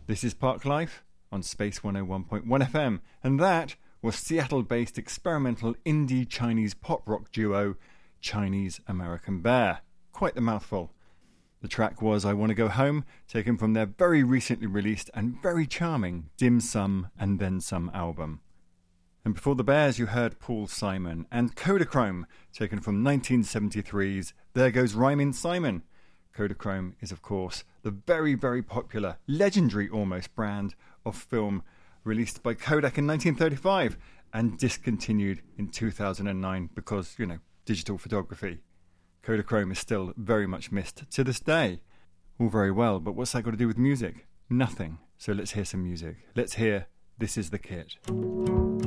This is Park Life on Space 101.1 FM, and that was Seattle-based experimental indie Chinese pop rock duo Chinese American Bear. Quite the mouthful. The track was I Want to Go Home, taken from their very recently released and very charming Dim Sum and Then Some album. And before the Bears you heard Paul Simon and Kodachrome, taken from 1973's There Goes Rhymin' Simon. Kodachrome is of course the very, very popular, legendary almost brand of film released by Kodak in 1935 and discontinued in 2009 because, digital photography. Kodachrome is still very much missed to this day. All very well, but what's that got to do with music? Nothing. So let's hear some music. Let's hear This Is the Kit.